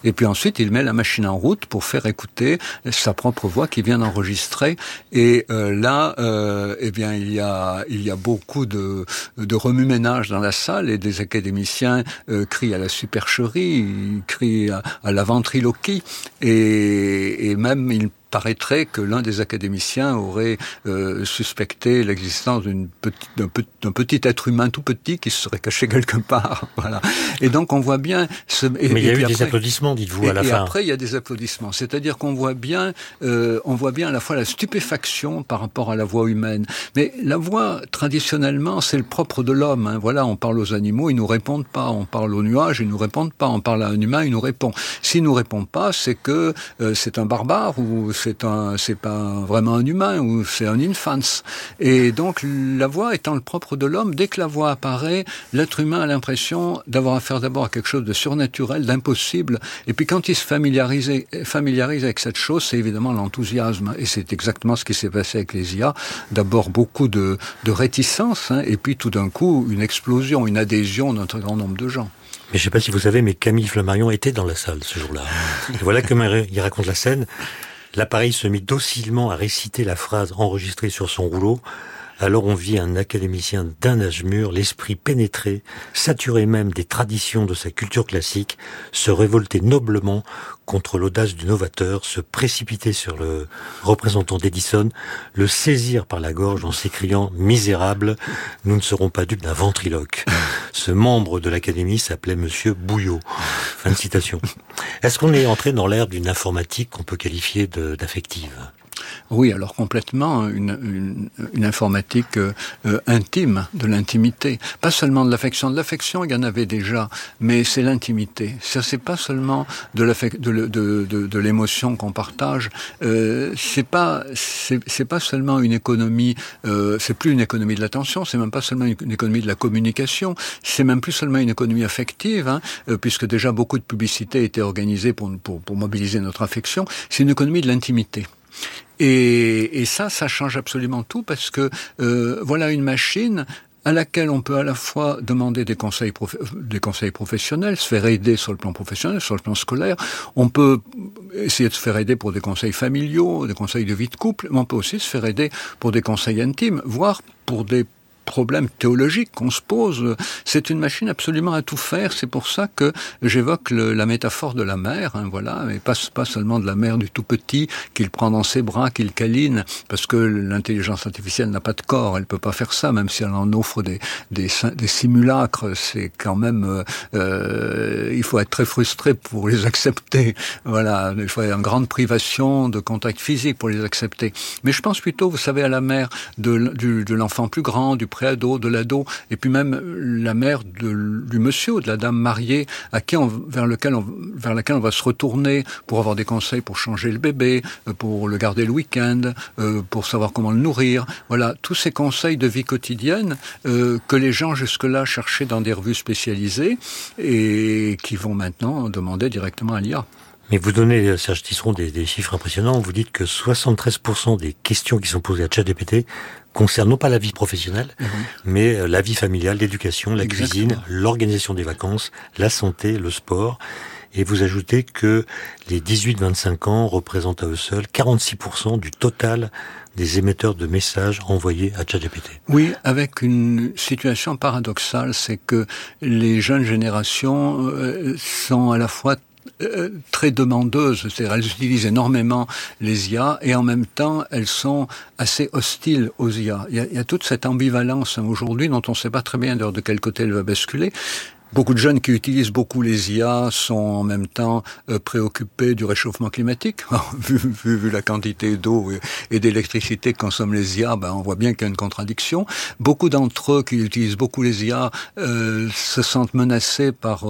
Et puis ensuite, il met la machine en route pour faire écouter sa propre voix qui vient d'enregistrer. Et là, eh bien, il y a beaucoup de remue-ménage dans la salle, et des académiciens crient à la supercherie, ils crient à la ventriloquie, et même il paraîtrait que l'un des académiciens aurait suspecté l'existence d'un petit être humain tout petit qui se serait caché quelque part. Voilà. Et donc on voit bien... Mais il y a eu des applaudissements, dites-vous, à la fin. Et après, il y a des applaudissements. C'est-à-dire qu'on voit bien à la fois la stupéfaction par rapport à la voix humaine. Mais la voix, traditionnellement, c'est le propre de l'homme. Hein. Voilà, on parle aux animaux, ils nous répondent pas. On parle aux nuages, ils nous répondent pas. On parle à un humain, il nous répond. S'il nous répond pas, c'est que c'est un barbare, ou c'est pas vraiment un humain, ou c'est un infans. Et donc, la voix étant le propre de l'homme, dès que la voix apparaît, l'être humain a l'impression d'avoir affaire d'abord à quelque chose de surnaturel, d'impossible. Et puis quand il se familiarise avec cette chose, c'est évidemment l'enthousiasme. Et c'est exactement ce qui s'est passé avec les IA. D'abord beaucoup de réticence, hein, et puis tout d'un coup, une explosion, une adhésion d'un très grand nombre de gens. Mais je sais pas si vous savez, mais Camille Flammarion était dans la salle ce jour-là. Et voilà comment il raconte la scène. L'appareil se mit docilement à réciter la phrase enregistrée sur son rouleau. Alors on vit un académicien d'un âge mûr, l'esprit pénétré, saturé même des traditions de sa culture classique, se révolter noblement contre l'audace du novateur, se précipiter sur le représentant d'Edison, le saisir par la gorge en s'écriant « Misérable, nous ne serons pas dupes d'un ventriloque ». Ce membre de l'Académie s'appelait Monsieur Bouillot. Fin de citation. Est-ce qu'on est entré dans l'ère d'une informatique qu'on peut qualifier d'affective ? Oui, alors complètement, une informatique intime, de l'intimité. Pas seulement de l'affection. De l'affection, il y en avait déjà, mais c'est l'intimité. Ça, c'est pas seulement de l'émotion qu'on partage. C'est pas seulement une économie. C'est plus une économie de l'attention. C'est même pas seulement une économie de la communication. C'est même plus seulement une économie affective, hein, puisque déjà beaucoup de publicités étaient organisées pour mobiliser notre affection. C'est une économie de l'intimité. Et ça change absolument tout, parce que voilà une machine à laquelle on peut à la fois demander des conseils professionnels, se faire aider sur le plan professionnel, sur le plan scolaire. On peut essayer de se faire aider pour des conseils familiaux, des conseils de vie de couple, mais on peut aussi se faire aider pour des conseils intimes, voire pour des problèmes théologiques qu'on se pose. C'est une machine absolument à tout faire. C'est pour ça que j'évoque la métaphore de la mère, hein, voilà, mais pas seulement de la mère du tout petit qu'il prend dans ses bras, qu'il câline, parce que l'intelligence artificielle n'a pas de corps, elle peut pas faire ça, même si elle en offre des simulacres. C'est quand même, il faut être très frustré pour les accepter. Voilà, il faut une grande privation de contact physique pour les accepter. Mais je pense plutôt, vous savez, à la mère de l'enfant plus grand, du préado, de l'ado, et puis même la mère du monsieur ou de la dame mariée vers laquelle on va se retourner pour avoir des conseils pour changer le bébé, pour le garder le week-end, pour savoir comment le nourrir. Voilà, tous ces conseils de vie quotidienne que les gens jusque-là cherchaient dans des revues spécialisées et qui vont maintenant demander directement à l'IA. Mais vous donnez, Serge Tisseron, des chiffres impressionnants. Vous dites que 73% des questions qui sont posées à ChatGPT concernent non pas la vie professionnelle, mais la vie familiale, l'éducation, la cuisine, l'organisation des vacances, la santé, le sport. Et vous ajoutez que les 18-25 ans représentent à eux seuls 46% du total des émetteurs de messages envoyés à ChatGPT. Oui, avec une situation paradoxale, c'est que les jeunes générations sont à la fois très demandeuses, c'est-à-dire elles utilisent énormément les IA et en même temps elles sont assez hostiles aux IA. Il y a toute cette ambivalence aujourd'hui dont on ne sait pas très bien de quel côté elle va basculer. Beaucoup de jeunes qui utilisent beaucoup les IA sont en même temps préoccupés du réchauffement climatique. vu la quantité d'eau et d'électricité que consomment les IA, on voit bien qu'il y a une contradiction. Beaucoup d'entre eux qui utilisent beaucoup les IA se sentent menacés par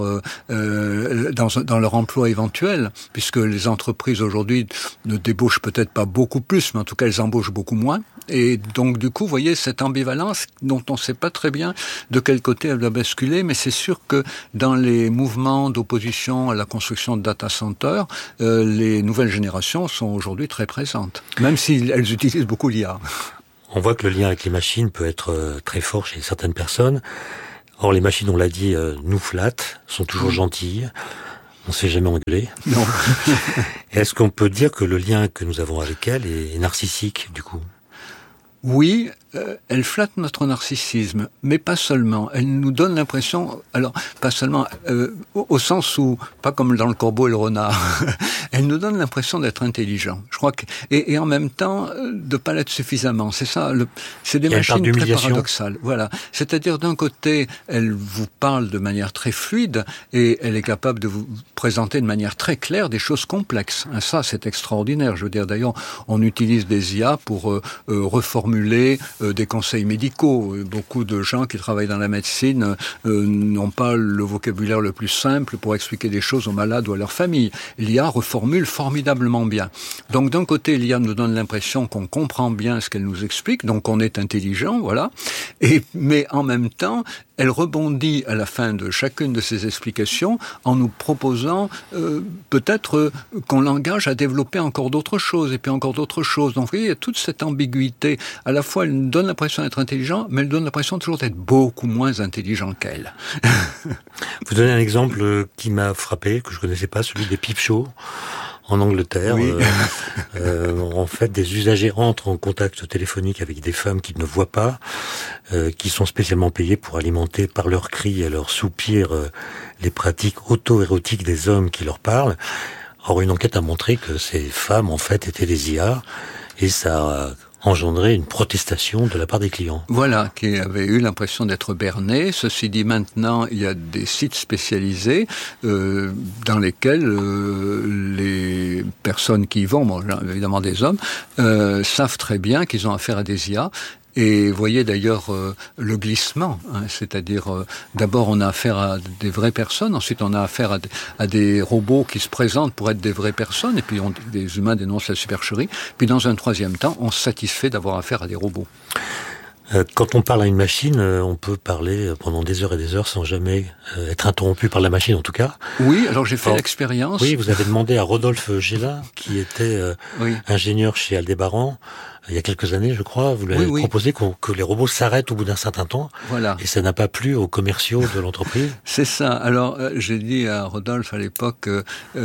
dans leur emploi éventuel, puisque les entreprises aujourd'hui ne débauchent peut-être pas beaucoup plus, mais en tout cas elles embauchent beaucoup moins. Et donc du coup, vous voyez cette ambivalence dont on ne sait pas très bien de quel côté elle va basculer, mais c'est sûr que dans les mouvements d'opposition à la construction de data centers, les nouvelles générations sont aujourd'hui très présentes, même si elles utilisent beaucoup l'IA. On voit que le lien avec les machines peut être très fort chez certaines personnes. Or, les machines, on l'a dit, nous flattent, sont toujours gentilles. On ne s'est jamais engueulé. Non. Est-ce qu'on peut dire que le lien que nous avons avec elle est narcissique, du coup ? Oui, elle flatte notre narcissisme, mais pas seulement. Elle nous donne l'impression, alors pas seulement, au sens où, pas comme dans Le Corbeau et le Renard, elle nous donne l'impression d'être intelligent. Je crois que et en même temps de pas l'être suffisamment. C'est ça. C'est des machines très paradoxales. Voilà. C'est-à-dire d'un côté, elle vous parle de manière très fluide et elle est capable de vous présenter de manière très claire des choses complexes. Ça, c'est extraordinaire. Je veux dire, d'ailleurs, on utilise des IA pour reformuler des conseils médicaux. Beaucoup de gens qui travaillent dans la médecine n'ont pas le vocabulaire le plus simple pour expliquer des choses aux malades ou à leur famille. L'IA reformule formidablement bien. Donc d'un côté, l'IA nous donne l'impression qu'on comprend bien ce qu'elle nous explique, donc on est intelligent, voilà. Mais en même temps, elle rebondit à la fin de chacune de ces explications en nous proposant peut-être qu'on l'engage à développer encore d'autres choses et puis encore d'autres choses. Donc vous voyez, il y a toute cette ambiguïté. À la fois, elle nous donne l'impression d'être intelligent, mais elle donne l'impression toujours d'être beaucoup moins intelligent qu'elle. Vous donnez un exemple qui m'a frappé, que je connaissais pas, celui des peep shows. En Angleterre, oui. En fait, des usagers entrent en contact téléphonique avec des femmes qu'ils ne voient pas, qui sont spécialement payées pour alimenter par leurs cris et leurs soupirs les pratiques auto-érotiques des hommes qui leur parlent. Or, une enquête a montré que ces femmes, en fait, étaient des IA, et ça a engendré une protestation de la part des clients. Voilà, qui avaient eu l'impression d'être bernés. Ceci dit, maintenant, il y a des sites spécialisés dans lesquels les personnes qui y vont, bon, évidemment des hommes, savent très bien qu'ils ont affaire à des IA. Et voyez d'ailleurs le glissement, c'est-à-dire d'abord on a affaire à des vraies personnes, ensuite on a affaire à des robots qui se présentent pour être des vraies personnes, et puis les humains dénoncent la supercherie, puis dans un troisième temps on se satisfait d'avoir affaire à des robots. Quand on parle à une machine, on peut parler pendant des heures et des heures sans jamais être interrompu par la machine, en tout cas. Oui, alors j'ai fait l'expérience. Oui, vous avez demandé à Rodolphe Gélin, qui était ingénieur chez Aldébaran, il y a quelques années, je crois, vous lui avez proposé que les robots s'arrêtent au bout d'un certain temps. Voilà. Et ça n'a pas plu aux commerciaux de l'entreprise. C'est ça. Alors, j'ai dit à Rodolphe à l'époque où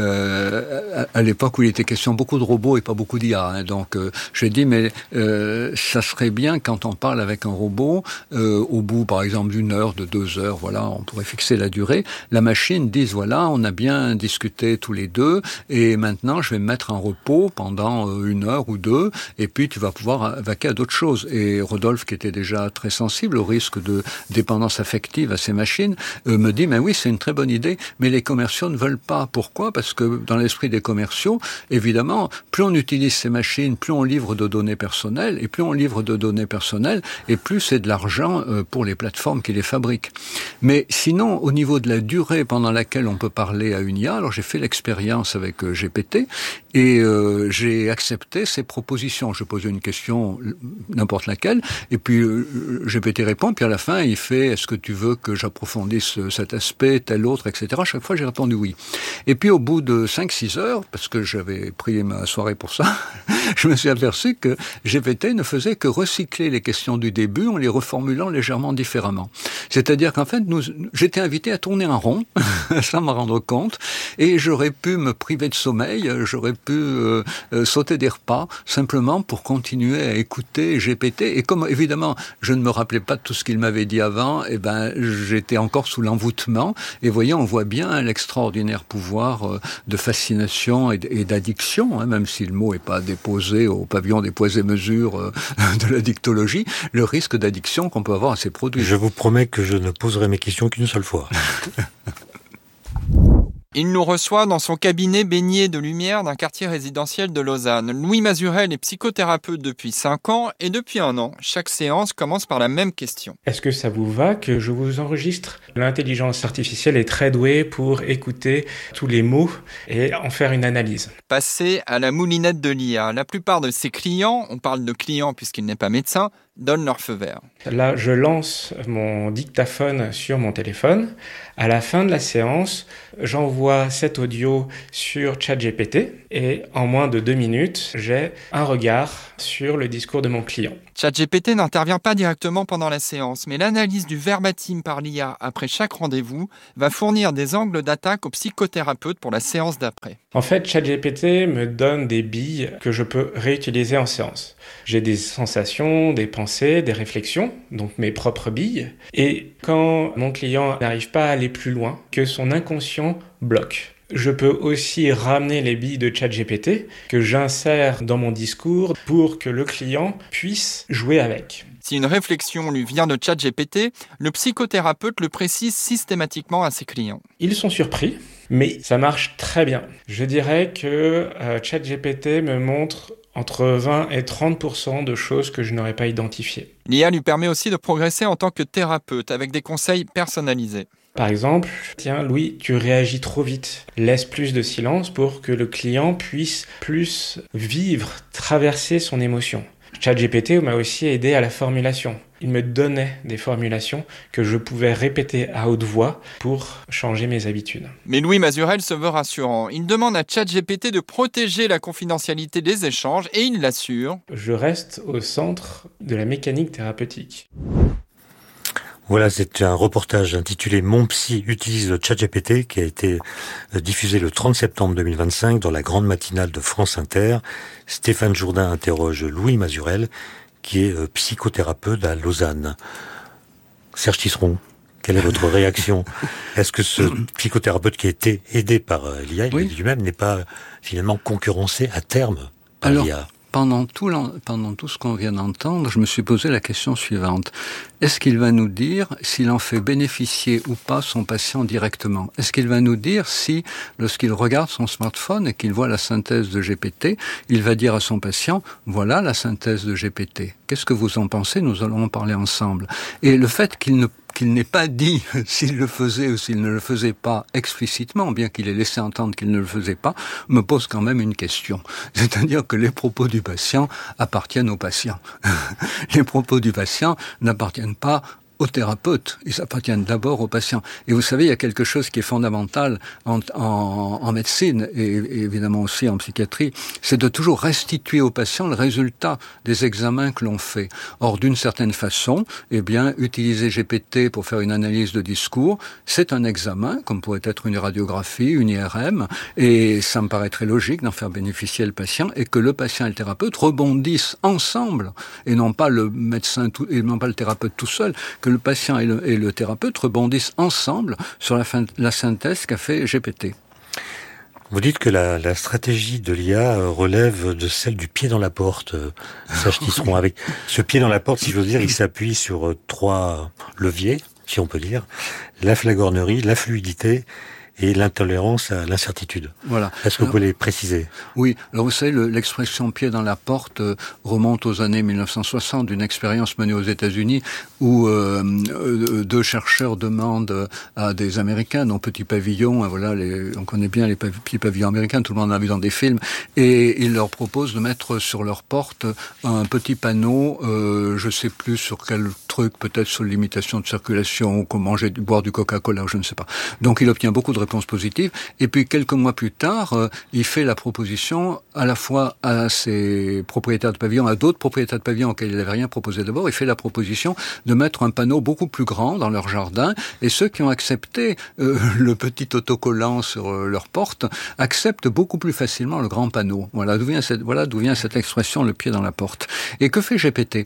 il était question beaucoup de robots et pas beaucoup d'IA. Donc, j'ai dit, mais ça serait bien quand on parle avec un robot, au bout, par exemple, d'1 heure, de 2 heures, voilà, on pourrait fixer la durée. La machine dise, voilà, on a bien discuté tous les deux, et maintenant, je vais me mettre en repos pendant 1 heure ou 2, et puis tu vas pouvoir vaquer à d'autres choses. Et Rodolphe, qui était déjà très sensible au risque de dépendance affective à ces machines, me dit, mais oui, c'est une très bonne idée, mais les commerciaux ne veulent pas. Pourquoi ? Parce que dans l'esprit des commerciaux, évidemment, plus on utilise ces machines, plus on livre de données personnelles, et plus on livre de données personnelles, et plus c'est de l'argent pour les plateformes qui les fabriquent. Mais sinon, au niveau de la durée pendant laquelle on peut parler à une IA, alors j'ai fait l'expérience avec GPT, et j'ai accepté ses propositions. Je posais une question, n'importe laquelle, et puis GPT répond, puis à la fin, il fait, est-ce que tu veux que j'approfondisse cet aspect, tel autre, etc. Chaque fois, j'ai répondu oui. Et puis, au bout de 5-6 heures, parce que j'avais pris ma soirée pour ça, je me suis aperçu que GPT ne faisait que recycler les questions du début en les reformulant légèrement différemment. C'est-à-dire qu'en fait, j'étais invité à tourner en rond, sans m'en rendre compte, et j'aurais pu me priver de sommeil, j'aurais pu sauter des repas, simplement pour continuer à écouter GPT. Et comme, évidemment, je ne me rappelais pas de tout ce qu'il m'avait dit avant, eh ben, j'étais encore sous l'envoûtement. Et voyez, on voit bien l'extraordinaire pouvoir de fascination et d'addiction, même si le mot n'est pas déposé au pavillon des poids et mesures de la dictologie, le risque d'addiction qu'on peut avoir à ces produits. Je vous promets que je ne poserai mes questions qu'une seule fois. Il nous reçoit dans son cabinet baigné de lumière d'un quartier résidentiel de Lausanne. Louis Mazurel est psychothérapeute depuis 5 ans et depuis 1 an, chaque séance commence par la même question. Est-ce que ça vous va que je vous enregistre ? L'intelligence artificielle est très douée pour écouter tous les mots et en faire une analyse. Passer à la moulinette de l'IA. La plupart de ses clients, on parle de clients puisqu'il n'est pas médecin, donnent leur feu vert. Là, je lance mon dictaphone sur mon téléphone. À la fin de la séance, j'envoie cet audio sur ChatGPT et en moins de 2 minutes, j'ai un regard sur le discours de mon client. ChatGPT n'intervient pas directement pendant la séance, mais l'analyse du verbatim par l'IA après chaque rendez-vous va fournir des angles d'attaque au psychothérapeute pour la séance d'après. En fait, ChatGPT me donne des billes que je peux réutiliser en séance. J'ai des sensations, des pensées, des réflexions, donc mes propres billes. Et quand mon client n'arrive pas à aller plus loin, que son inconscient bloque. Je peux aussi ramener les billes de ChatGPT que j'insère dans mon discours pour que le client puisse jouer avec. Si une réflexion lui vient de ChatGPT, le psychothérapeute le précise systématiquement à ses clients. Ils sont surpris, mais ça marche très bien. Je dirais que ChatGPT me montre entre 20 et 30% de choses que je n'aurais pas identifiées. L'IA lui permet aussi de progresser en tant que thérapeute avec des conseils personnalisés. Par exemple, tiens Louis, tu réagis trop vite. Laisse plus de silence pour que le client puisse plus vivre, traverser son émotion. ChatGPT m'a aussi aidé à la formulation. Il me donnait des formulations que je pouvais répéter à haute voix pour changer mes habitudes. Mais Louis Mazurel se veut rassurant. Il demande à ChatGPT de protéger la confidentialité des échanges et il l'assure. Je reste au centre de la mécanique thérapeutique. Voilà, c'est un reportage intitulé « Mon psy utilise le ChatGPT » qui a été diffusé le 30 septembre 2025 dans la grande matinale de France Inter. Stéphane Jourdain interroge Louis Mazurel, qui est psychothérapeute à Lausanne. Serge Tisseron, quelle est votre réaction? Est-ce que ce psychothérapeute qui a été aidé par l'IA, il dit lui-même, n'est pas finalement concurrencé à terme par l'IA? Pendant tout ce qu'on vient d'entendre, je me suis posé la question suivante. Est-ce qu'il va nous dire s'il en fait bénéficier ou pas son patient directement? Est-ce qu'il va nous dire si, lorsqu'il regarde son smartphone et qu'il voit la synthèse de GPT, il va dire à son patient, voilà la synthèse de GPT. Qu'est-ce que vous en pensez? Nous allons en parler ensemble. Et le fait qu'il n'ait pas dit s'il le faisait ou s'il ne le faisait pas explicitement, bien qu'il ait laissé entendre qu'il ne le faisait pas, me pose quand même une question. C'est-à-dire que les propos du patient appartiennent au patient. Les propos du patient n'appartiennent pas aux thérapeutes, ils appartiennent d'abord aux patients. Et vous savez, il y a quelque chose qui est fondamental en médecine et évidemment aussi en psychiatrie, c'est de toujours restituer au patient le résultat des examens que l'on fait. Or, d'une certaine façon, utiliser GPT pour faire une analyse de discours, c'est un examen, comme pourrait être une radiographie, une IRM, et ça me paraît très logique d'en faire bénéficier le patient et que le patient et le thérapeute rebondissent ensemble, et non pas le médecin et non pas le thérapeute tout seul, que le patient et le thérapeute rebondissent ensemble sur la synthèse qu'a fait GPT. Vous dites que la stratégie de l'IA relève de celle du pied dans la porte, Serge Tisseron. Avec ce pied dans la porte, si j'ose dire, il s'appuie sur 3 leviers, si on peut dire, la flagornerie, la fluidité et l'intolérance à l'incertitude. Voilà. Est-ce que vous pouvez les préciser? Oui. Alors vous savez, l'expression pied dans la porte remonte aux années 1960 d'une expérience menée aux États-Unis où 2 chercheurs demandent à des Américains, dont Petit Pavillon, on connaît bien les petits pavillons américains, tout le monde en a vu dans des films, et ils leur proposent de mettre sur leur porte un petit panneau, je sais plus sur quel truc, peut-être sur la limitation de circulation, ou boire du Coca-Cola, je ne sais pas. Donc il obtient beaucoup de réponses positives, et puis quelques mois plus tard, il fait la proposition à la fois à ses propriétaires de pavillons, à d'autres propriétaires de pavillons auxquels il n'avait rien proposé d'abord, il fait la proposition de mettre un panneau beaucoup plus grand dans leur jardin, et ceux qui ont accepté le petit autocollant sur leur porte acceptent beaucoup plus facilement le grand panneau. Voilà d'où vient cette expression, le pied dans la porte. Et que fait GPT?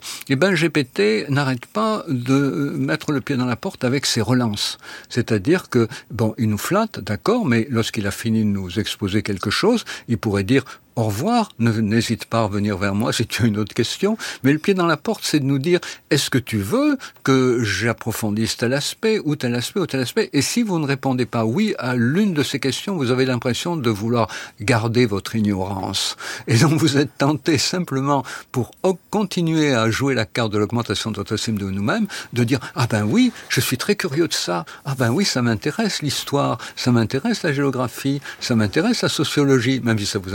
GPT n'arrête pas de mettre le pied dans la porte avec ses relances. C'est-à-dire que, il nous flatte, d'accord, mais lorsqu'il a fini de nous exposer quelque chose, il pourrait dire au revoir, n'hésite pas à revenir vers moi si tu as une autre question. Mais le pied dans la porte, c'est de nous dire, est-ce que tu veux que j'approfondisse tel aspect ou tel aspect ou tel aspect? Et si vous ne répondez pas oui à l'une de ces questions, vous avez l'impression de vouloir garder votre ignorance. Et donc vous êtes tenté simplement, pour continuer à jouer la carte de l'augmentation de votre estime de nous-mêmes, de dire, oui, je suis très curieux de ça. Oui, ça m'intéresse l'histoire, ça m'intéresse la géographie, ça m'intéresse la sociologie, même si ça vous intéresse pas.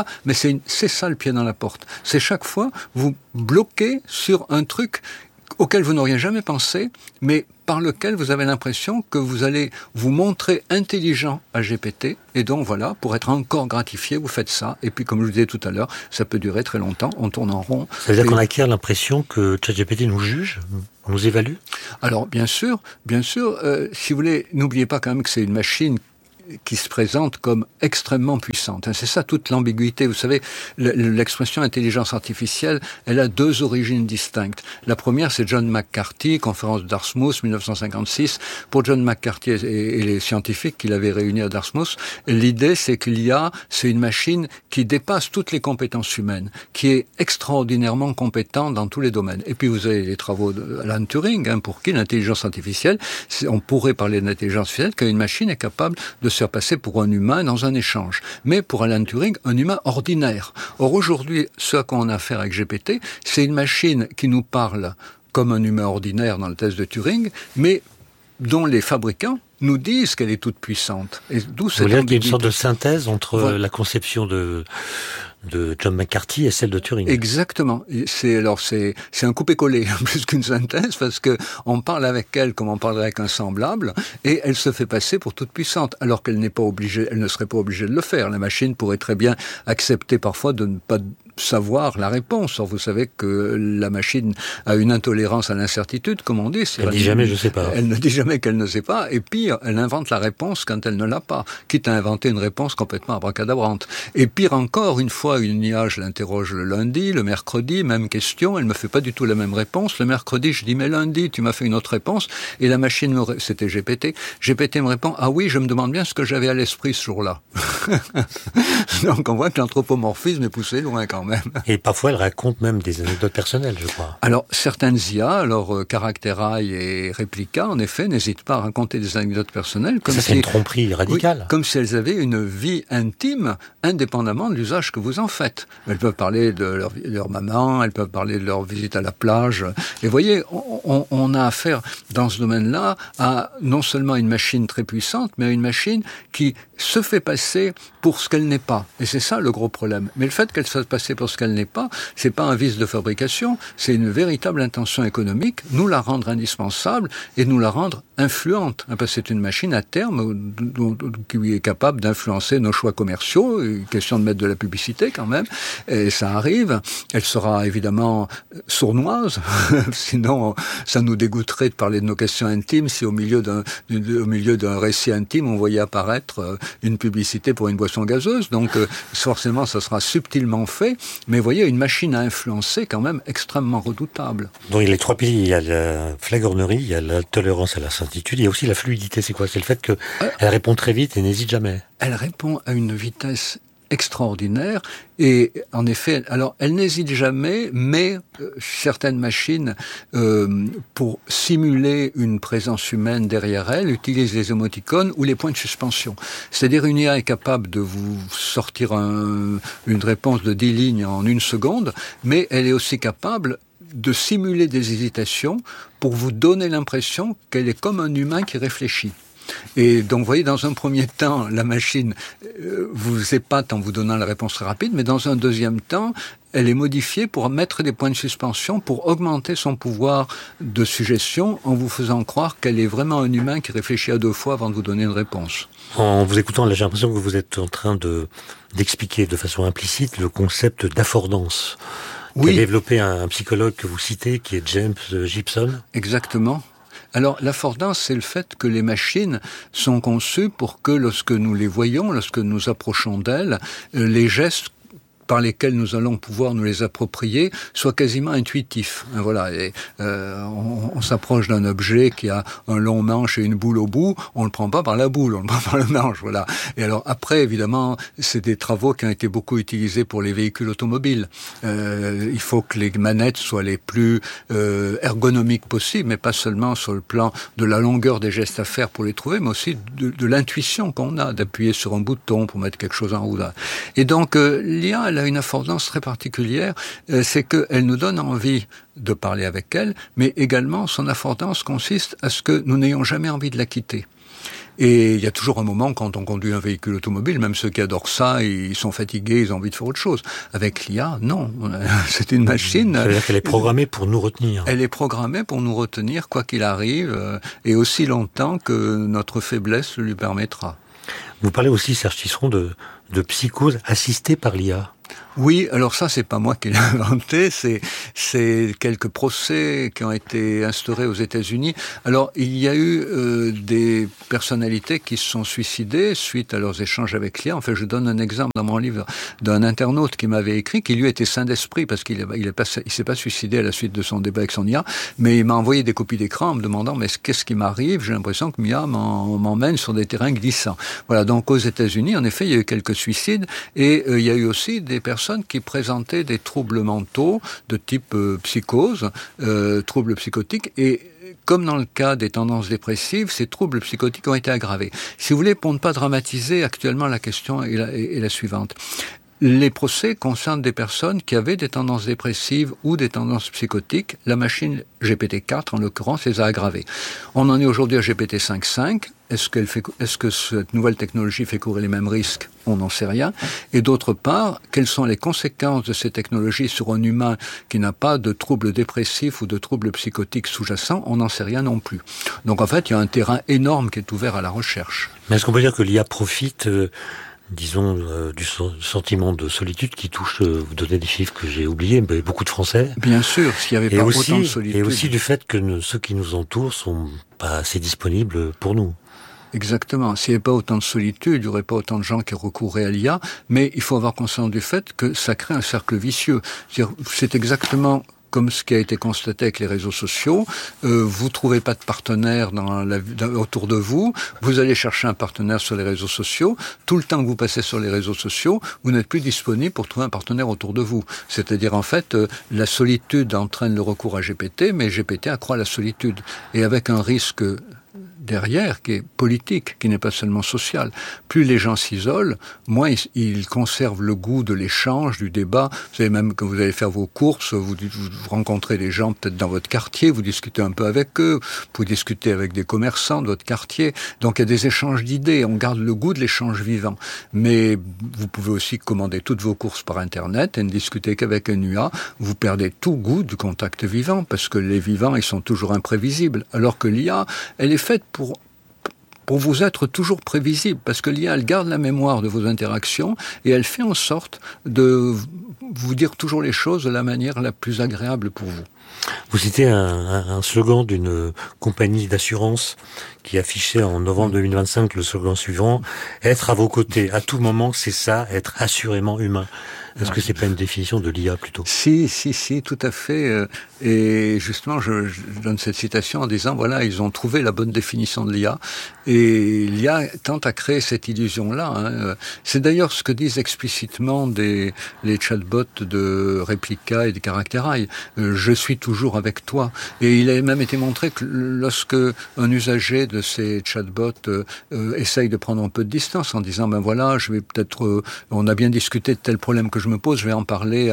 pas, mais c'est ça le pied dans la porte. C'est chaque fois, vous bloquez sur un truc auquel vous n'auriez jamais pensé, mais par lequel vous avez l'impression que vous allez vous montrer intelligent à GPT, et donc voilà, pour être encore gratifié, vous faites ça, et puis comme je vous disais tout à l'heure, ça peut durer très longtemps, on tourne en rond. Ça veut dire qu'on acquiert l'impression que ChatGPT nous juge, nous évalue? Alors bien sûr, si vous voulez, n'oubliez pas quand même que c'est une machine qui se présente comme extrêmement puissante. C'est ça toute l'ambiguïté. Vous savez, l'expression intelligence artificielle, elle a deux origines distinctes. La première, c'est John McCarthy, conférence de Dartmouth, 1956. Pour John McCarthy et les scientifiques qu'il avait réunis à Dartmouth, l'idée, c'est que l'IA, c'est une machine qui dépasse toutes les compétences humaines, qui est extraordinairement compétente dans tous les domaines. Et puis, vous avez les travaux d'Alan Turing, pour qui l'intelligence artificielle, on pourrait parler d'intelligence artificielle, qu'une machine est capable de se faire passer pour un humain dans un échange. Mais pour Alan Turing, un humain ordinaire. Or aujourd'hui, ce à quoi on a affaire avec GPT, c'est une machine qui nous parle comme un humain ordinaire dans le test de Turing, mais dont les fabricants nous disent qu'elle est toute puissante. Et d'où cette ambiguïté. Il y a une sorte de synthèse entre la conception de John McCarthy et celle de Turing. Exactement. C'est un coupé-collé plus qu'une synthèse, parce que on parle avec elle comme on parlerait avec un semblable, et elle se fait passer pour toute puissante, alors qu'elle elle ne serait pas obligée de le faire. La machine pourrait très bien accepter parfois de ne pas savoir la réponse. Or, vous savez que la machine a une intolérance à l'incertitude, comme on dit. Elle dit jamais je sais pas. Elle ne dit jamais qu'elle ne sait pas, et pire, elle invente la réponse quand elle ne l'a pas, quitte à inventer une réponse complètement abracadabrante. Et pire encore, une fois une IA, je l'interroge le lundi, le mercredi, même question, elle me fait pas du tout la même réponse. Le mercredi, je dis mais lundi, tu m'as fait une autre réponse, et la machine c'était GPT me répond ah oui, je me demande bien ce que j'avais à l'esprit ce jour-là. Donc on voit que l'anthropomorphisme est poussé loin quand même. Et parfois, elle raconte même des anecdotes personnelles, je crois. Alors, certaines IA, alors Characteraille et Replica, en effet, n'hésitent pas à raconter des anecdotes personnelles. Comme c'est une tromperie radicale. Oui, comme si elles avaient une vie intime, indépendamment de l'usage que vous en faites. Elles peuvent parler de leur maman, elles peuvent parler de leur visite à la plage. Et vous voyez, on a affaire, dans ce domaine-là, à non seulement une machine très puissante, mais à une machine qui se fait passer pour ce qu'elle n'est pas. Et c'est ça le gros problème. Mais le fait qu'elle se fasse passer pour ce qu'elle n'est pas, c'est pas un vice de fabrication, c'est une véritable intention économique, nous la rendre indispensable et nous la rendre influente. Parce que c'est une machine à terme qui est capable d'influencer nos choix commerciaux, une question de mettre de la publicité quand même, et ça arrive. Elle sera évidemment sournoise, sinon ça nous dégoûterait de parler de nos questions intimes si au milieu d'un récit intime on voyait apparaître une publicité pour une boisson gazeuse. Donc forcément ça sera subtilement fait, mais vous voyez, une machine à influencer quand même extrêmement redoutable. Donc il y a les trois piliers, il y a la flagornerie, il y a la tolérance à la certitude, il y a aussi la fluidité. C'est quoi? C'est le fait qu'elle répond très vite et n'hésite jamais. Elle répond à une vitesse extraordinaire, et en effet, alors elle n'hésite jamais, mais certaines machines, pour simuler une présence humaine derrière elle, utilisent les émoticônes ou les points de suspension. C'est-à-dire une IA est capable de vous sortir une réponse de 10 lignes en 1 seconde, mais elle est aussi capable de simuler des hésitations pour vous donner l'impression qu'elle est comme un humain qui réfléchit. Et donc, vous voyez, dans un premier temps, la machine vous épate en vous donnant la réponse très rapide, mais dans un deuxième temps, elle est modifiée pour mettre des points de suspension, pour augmenter son pouvoir de suggestion en vous faisant croire qu'elle est vraiment un humain qui réfléchit à 2 fois avant de vous donner une réponse. En vous écoutant, là, j'ai l'impression que vous êtes en train d'expliquer de façon implicite le concept d'affordance. Oui. Qu'a développé un psychologue que vous citez, qui est James Gibson. Exactement. Alors, l'affordance, c'est le fait que les machines sont conçues pour que lorsque nous les voyons, lorsque nous approchons d'elles, les gestes par lesquels nous allons pouvoir nous les approprier soient quasiment intuitifs. Voilà. Et on s'approche d'un objet qui a un long manche et une boule au bout, on le prend pas par la boule, on le prend par le manche. Voilà. Et alors après, évidemment, c'est des travaux qui ont été beaucoup utilisés pour les véhicules automobiles. Il faut que les manettes soient les plus ergonomiques possibles, mais pas seulement sur le plan de la longueur des gestes à faire pour les trouver, mais aussi de l'intuition qu'on a d'appuyer sur un bouton pour mettre quelque chose en route. Et donc l'IA, elle a une affordance très particulière, c'est qu'elle nous donne envie de parler avec elle, mais également son affordance consiste à ce que nous n'ayons jamais envie de la quitter. Et il y a toujours un moment quand on conduit un véhicule automobile, même ceux qui adorent ça, ils sont fatigués, ils ont envie de faire autre chose. Avec l'IA, non. C'est une machine. C'est-à-dire qu'elle est programmée pour nous retenir. Elle est programmée pour nous retenir, quoi qu'il arrive, et aussi longtemps que notre faiblesse le lui permettra. Vous parlez aussi, Serge Tisseron, de psychose assistée par l'IA. Oui, alors ça, c'est pas moi qui l'ai inventé, c'est quelques procès qui ont été instaurés aux États-Unis. Alors, il y a eu des personnalités qui se sont suicidées suite à leurs échanges avec l'IA. En fait, je donne un exemple dans mon livre d'un internaute qui m'avait écrit, qui lui était sain d'esprit parce qu'il s'est pas suicidé à la suite de son débat avec son IA, mais il m'a envoyé des copies d'écran en me demandant mais qu'est-ce qui m'arrive ? J'ai l'impression que l'IA m'emmène sur des terrains glissants. Voilà, donc aux États-Unis, en effet, il y a eu quelques suicides et il y a eu aussi des personnes qui présentaient des troubles mentaux de type psychose, troubles psychotiques, et comme dans le cas des tendances dépressives, ces troubles psychotiques ont été aggravés. Si vous voulez, pour ne pas dramatiser, actuellement la question est la suivante. Les procès concernent des personnes qui avaient des tendances dépressives ou des tendances psychotiques. La machine GPT-4, en l'occurrence, les a aggravées. On en est aujourd'hui à GPT-5.5. Est-ce que cette nouvelle technologie fait courir les mêmes risques ? On n'en sait rien. Et d'autre part, quelles sont les conséquences de ces technologies sur un humain qui n'a pas de troubles dépressifs ou de troubles psychotiques sous-jacents ? On n'en sait rien non plus. Donc en fait, il y a un terrain énorme qui est ouvert à la recherche. Mais est-ce qu'on peut dire que l'IA profite disons, du sentiment de solitude qui touche, vous donnez des chiffres que j'ai oubliés, mais beaucoup de Français. Bien sûr, s'il n'y avait pas autant de solitude. Et aussi du fait que ceux qui nous entourent sont pas assez disponibles pour nous. Exactement. S'il n'y avait pas autant de solitude, il n'y aurait pas autant de gens qui recourraient à l'IA, mais il faut avoir conscience du fait que ça crée un cercle vicieux. C'est exactement comme ce qui a été constaté avec les réseaux sociaux, vous trouvez pas de partenaire autour de vous, vous allez chercher un partenaire sur les réseaux sociaux, tout le temps que vous passez sur les réseaux sociaux, vous n'êtes plus disponible pour trouver un partenaire autour de vous. C'est-à-dire, en fait, la solitude entraîne le recours à GPT, mais GPT accroît la solitude. Et avec un risque derrière, qui est politique, qui n'est pas seulement social. Plus les gens s'isolent, moins ils conservent le goût de l'échange, du débat. Vous savez, même quand vous allez faire vos courses, vous rencontrez des gens peut-être dans votre quartier, vous discutez un peu avec eux, vous discutez avec des commerçants de votre quartier. Donc il y a des échanges d'idées, on garde le goût de l'échange vivant. Mais vous pouvez aussi commander toutes vos courses par Internet et ne discuter qu'avec un IA. Vous perdez tout goût du contact vivant, parce que les vivants, ils sont toujours imprévisibles. Alors que l'IA, elle est faite pour vous être toujours prévisible, parce que l'IA, elle garde la mémoire de vos interactions et elle fait en sorte de vous dire toujours les choses de la manière la plus agréable pour vous. Vous citez un slogan d'une compagnie d'assurance qui affichait en novembre 2025 le slogan suivant « Être à vos côtés, à tout moment, c'est ça, être assurément humain ». Est-ce que c'est pas une définition de l'IA plutôt ? Si, tout à fait. Et justement, je donne cette citation en disant, voilà, ils ont trouvé la bonne définition de l'IA. Et l'IA tente à créer cette illusion-là. C'est d'ailleurs ce que disent explicitement les chatbots de Replica et de Characteri. Je suis toujours avec toi. Et il a même été montré que lorsque un usager de ces chatbots essaye de prendre un peu de distance en disant, ben voilà, je vais peut-être, on a bien discuté de tel problème que je me pose, je vais en parler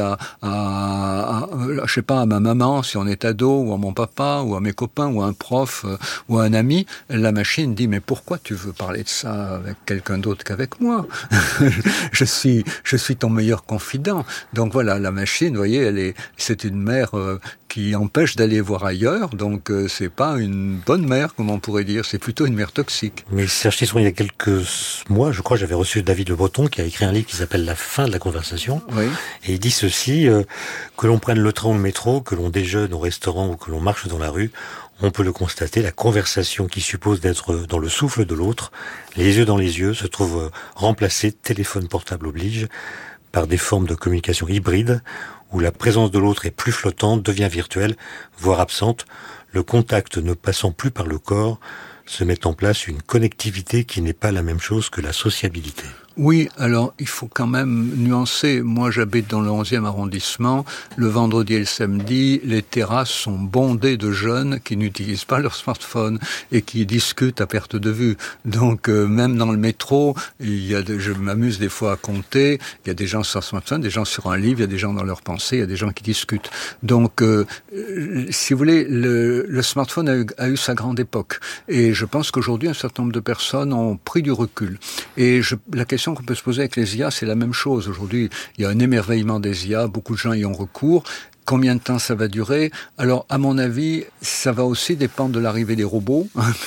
je sais pas, à ma maman, si on est ado, ou à mon papa, ou à mes copains, ou à un prof, ou à un ami. La machine dit, mais pourquoi tu veux parler de ça avec quelqu'un d'autre qu'avec moi? je suis ton meilleur confident. Donc voilà, la machine, vous voyez, c'est une mère qui empêche d'aller voir ailleurs, donc c'est pas une bonne mère, comme on pourrait dire, c'est plutôt une mère toxique. Mais Serge Tisseron, il y a quelques mois, je crois, j'avais reçu David Le Breton, qui a écrit un livre qui s'appelle La fin de la conversation. Oui. Et il dit ceci, que l'on prenne le train ou le métro, que l'on déjeune au restaurant ou que l'on marche dans la rue, on peut le constater, la conversation qui suppose d'être dans le souffle de l'autre, les yeux dans les yeux, se trouve remplacée, téléphone portable oblige, par des formes de communication hybride, où la présence de l'autre est plus flottante, devient virtuelle, voire absente, le contact ne passant plus par le corps, se met en place une connectivité qui n'est pas la même chose que la sociabilité. Oui, alors il faut quand même nuancer. Moi, j'habite dans le 11e arrondissement. Le vendredi et le samedi, les terrasses sont bondées de jeunes qui n'utilisent pas leur smartphone et qui discutent à perte de vue. Donc, même dans le métro, je m'amuse des fois à compter. Il y a des gens sur leur smartphone, des gens sur un livre, il y a des gens dans leurs pensées, il y a des gens qui discutent. Donc, si vous voulez, le smartphone a eu sa grande époque. Et je pense qu'aujourd'hui, un certain nombre de personnes ont pris du recul. Et la question qu'on peut se poser avec les IA, c'est la même chose. Aujourd'hui, il y a un émerveillement des IA, beaucoup de gens y ont recours. Combien de temps ça va durer? Alors, à mon avis, ça va aussi dépendre de l'arrivée des robots,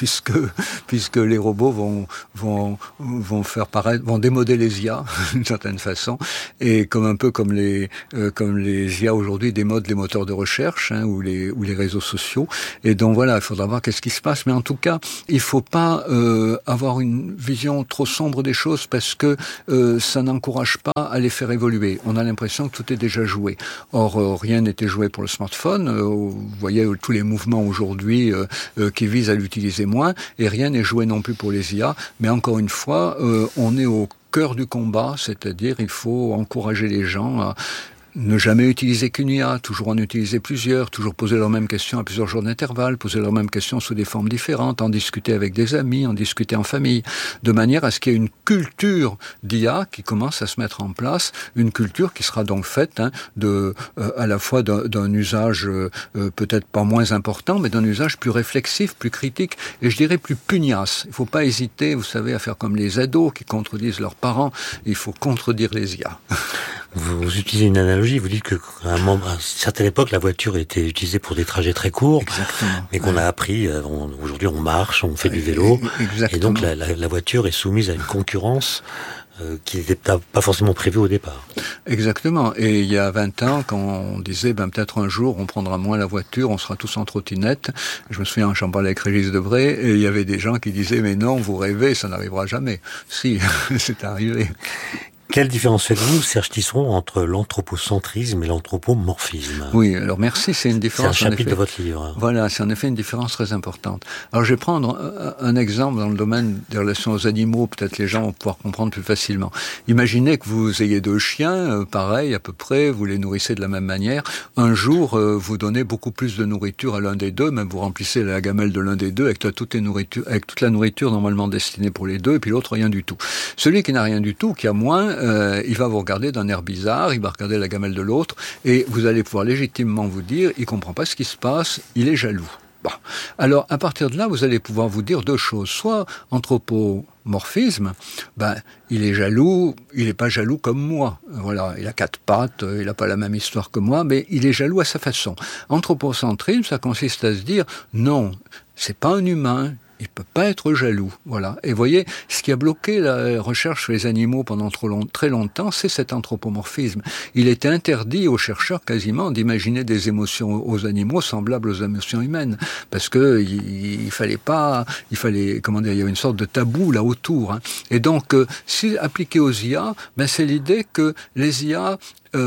puisque les robots vont démoder les IA d'une certaine façon, et un peu comme les IA aujourd'hui démodent les moteurs de recherche ou les réseaux sociaux. Et donc voilà, il faudra voir qu'est-ce qui se passe. Mais en tout cas, il faut pas avoir une vision trop sombre des choses parce que ça n'encourage pas à les faire évoluer. On a l'impression que tout est déjà joué. Or, rien n'était joué pour le smartphone. Vous voyez tous les mouvements aujourd'hui qui visent à l'utiliser moins, et rien n'est joué non plus pour les IA. Mais encore une fois, on est au cœur du combat, c'est-à-dire il faut encourager les gens à ne jamais utiliser qu'une IA, toujours en utiliser plusieurs, toujours poser leurs mêmes questions à plusieurs jours d'intervalle, poser leurs mêmes questions sous des formes différentes, en discuter avec des amis, en discuter en famille, de manière à ce qu'il y ait une culture d'IA qui commence à se mettre en place, une culture qui sera donc faite à la fois d'un usage peut-être pas moins important, mais d'un usage plus réflexif, plus critique, et je dirais plus pugnace. Il ne faut pas hésiter, vous savez, à faire comme les ados qui contredisent leurs parents, il faut contredire les IA. Vous utilisez une analogie, vous dites qu'à une certaine époque, la voiture était utilisée pour des trajets très courts. Exactement. Mais qu'on a appris, aujourd'hui on marche, on fait du vélo. Exactement. Et donc la voiture est soumise à une concurrence qui n'était pas forcément prévue au départ. Exactement. Et il y a 20 ans, quand on disait, peut-être un jour, on prendra moins la voiture, on sera tous en trottinette. Je me souviens, j'en parlais avec Régis Debray, et il y avait des gens qui disaient, mais non, vous rêvez, ça n'arrivera jamais. Si, c'est arrivé. Quelle différence faites-vous, Serge Tisseron, entre l'anthropocentrisme et l'anthropomorphisme? Oui, alors merci, c'est une différence. C'est un chapitre de votre livre. Voilà, c'est en effet une différence très importante. Alors je vais prendre un exemple dans le domaine des relations aux animaux, peut-être les gens vont pouvoir comprendre plus facilement. Imaginez que vous ayez 2 chiens, pareil à peu près, vous les nourrissez de la même manière. Un jour, vous donnez beaucoup plus de nourriture à l'un des deux, même vous remplissez la gamelle de l'un des deux avec toute la nourriture normalement destinée pour les deux, et puis l'autre rien du tout. Celui qui n'a rien du tout, qui a moins, il va vous regarder d'un air bizarre, il va regarder la gamelle de l'autre, et vous allez pouvoir légitimement vous dire, il comprend pas ce qui se passe, il est jaloux. Bon. Alors, à partir de là, vous allez pouvoir vous dire 2 choses. Soit anthropomorphisme, il est jaloux, il n'est pas jaloux comme moi. Voilà, il a 4 pattes, il n'a pas la même histoire que moi, mais il est jaloux à sa façon. Anthropocentrisme, ça consiste à se dire, non, c'est pas un humain, il peut pas être jaloux, voilà. Et voyez, ce qui a bloqué la recherche sur les animaux pendant très longtemps, c'est cet anthropomorphisme. Il était interdit aux chercheurs quasiment d'imaginer des émotions aux animaux semblables aux émotions humaines, parce que il fallait, il y avait une sorte de tabou là autour. Et donc, si appliqué aux IA, c'est l'idée que les IA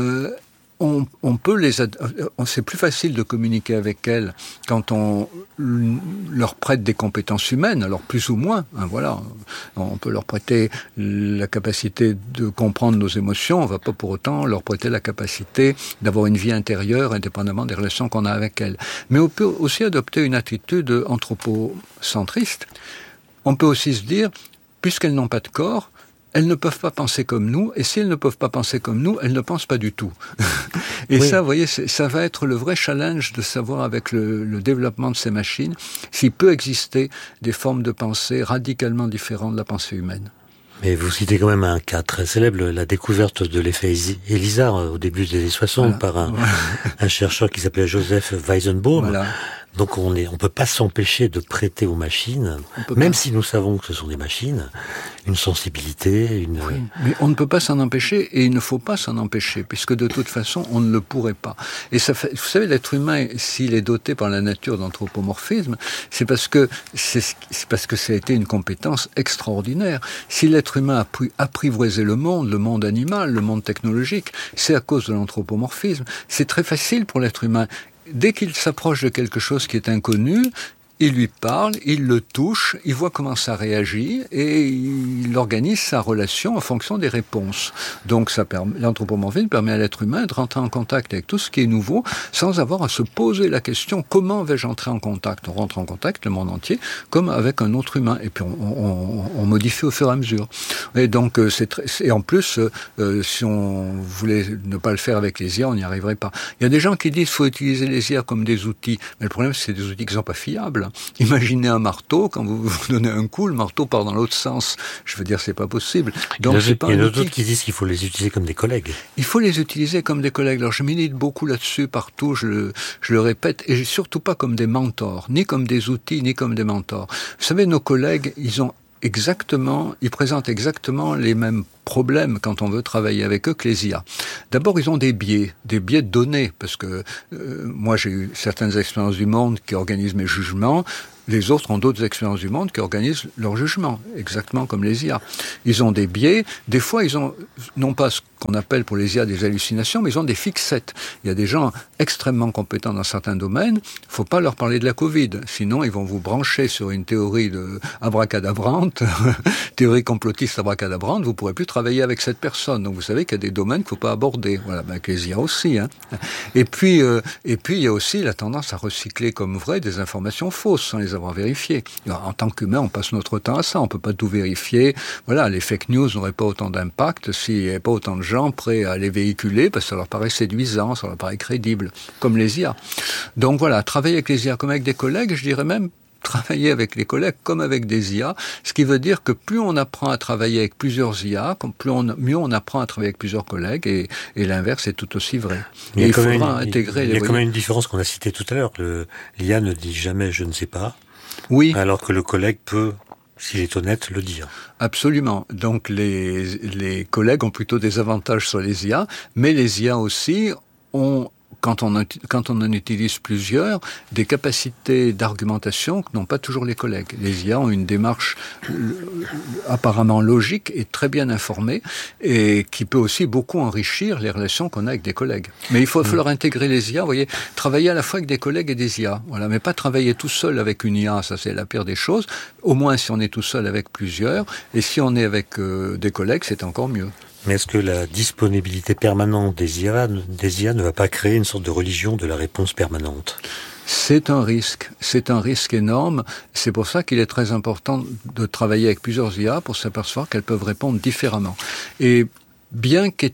on peut c'est plus facile de communiquer avec elles quand on leur prête des compétences humaines, alors plus ou moins, voilà. On peut leur prêter la capacité de comprendre nos émotions, on va pas pour autant leur prêter la capacité d'avoir une vie intérieure indépendamment des relations qu'on a avec elles. Mais on peut aussi adopter une attitude anthropocentriste. On peut aussi se dire, puisqu'elles n'ont pas de corps, elles ne peuvent pas penser comme nous, et si elles ne peuvent pas penser comme nous, elles ne pensent pas du tout. Et oui. Ça, vous voyez, ça va être le vrai challenge de savoir avec le développement de ces machines s'il peut exister des formes de pensée radicalement différentes de la pensée humaine. Mais vous citez quand même un cas très célèbre, la découverte de l'effet Elizar au début des années 60 par un chercheur qui s'appelait Joseph Weizenbaum. Voilà. Donc on peut pas s'empêcher de prêter aux machines, même si nous savons que ce sont des machines, une sensibilité, Oui, mais on ne peut pas s'en empêcher et il ne faut pas s'en empêcher, puisque de toute façon on ne le pourrait pas. Et ça fait, vous savez, l'être humain, s'il est doté par la nature d'anthropomorphisme, c'est parce que ça a été une compétence extraordinaire. Si l'être humain a pu apprivoiser le monde animal, le monde technologique, c'est à cause de l'anthropomorphisme. C'est très facile pour l'être humain. Dès qu'il s'approche de quelque chose qui est inconnu, il lui parle, il le touche, il voit comment ça réagit et il organise sa relation en fonction des réponses. Donc l'anthropomorphisme permet à l'être humain de rentrer en contact avec tout ce qui est nouveau sans avoir à se poser la question comment vais-je entrer en contact. On rentre en contact le monde entier comme avec un autre humain et puis on modifie au fur et à mesure. Et donc et en plus si on voulait ne pas le faire avec les IA, on n'y arriverait pas. Il y a des gens qui disent qu'il faut utiliser les IA comme des outils, mais le problème c'est des outils qui ne sont pas fiables. Imaginez un marteau, quand vous donnez un coup, le marteau part dans l'autre sens. Je veux dire, c'est pas possible. Donc, il y en a d'autres qui disent qu'il faut les utiliser comme des collègues. Il faut les utiliser comme des collègues. Alors je milite beaucoup là-dessus, partout, je le répète, et surtout pas comme des mentors, ni comme des outils, ni comme des mentors. Vous savez, nos collègues, ils présentent exactement les mêmes problèmes quand on veut travailler avec eux que les IA. D'abord, ils ont des biais de données, parce que moi j'ai eu certaines expériences du monde qui organisent mes jugements. Les autres ont d'autres expériences du monde qui organisent leur jugement, exactement comme les IA. Ils ont des biais. Des fois, ils ont non pas ce qu'on appelle pour les IA des hallucinations, mais ils ont des fixettes. Il y a des gens extrêmement compétents dans certains domaines. Il ne faut pas leur parler de la Covid. Sinon, ils vont vous brancher sur une théorie abracadabrante, théorie complotiste abracadabrante. Vous ne pourrez plus travailler avec cette personne. Donc, vous savez qu'il y a des domaines qu'il ne faut pas aborder. Voilà, avec les IA aussi. Et puis, il y a aussi la tendance à recycler comme vraies des informations fausses sans les avoir vérifiées. En tant qu'humain, on passe notre temps à ça. On ne peut pas tout vérifier. Voilà, les fake news n'auraient pas autant d'impact s'il n'y avait pas autant de gens prêts à les véhiculer parce que ça leur paraît séduisant, ça leur paraît crédible, comme les IA. Donc voilà, travailler avec les IA comme avec des collègues, je dirais même travailler avec les collègues comme avec des IA, ce qui veut dire que plus on apprend à travailler avec plusieurs IA, mieux on apprend à travailler avec plusieurs collègues, et l'inverse est tout aussi vrai. Il faudra intégrer il y a quand même une différence qu'on a citée tout à l'heure. L'IA ne dit jamais « je ne sais pas », oui. Alors que le collègue peut, s'il est honnête, le dire. Absolument. Donc les collègues ont plutôt des avantages sur les IA, mais les IA aussi ont, quand on en utilise plusieurs, des capacités d'argumentation que n'ont pas toujours les collègues. Les IA ont une démarche apparemment logique et très bien informée, et qui peut aussi beaucoup enrichir les relations qu'on a avec des collègues. Mais il faut falloir intégrer les IA, vous voyez, travailler à la fois avec des collègues et des IA. Voilà, mais pas travailler tout seul avec une IA, ça c'est la pire des choses. Au moins si on est tout seul avec plusieurs, et si on est avec des collègues, c'est encore mieux. Mais est-ce que la disponibilité permanente des IA ne va pas créer une sorte de religion de la réponse permanente ? C'est un risque énorme. C'est pour ça qu'il est très important de travailler avec plusieurs IA pour s'apercevoir qu'elles peuvent répondre différemment. Et bien que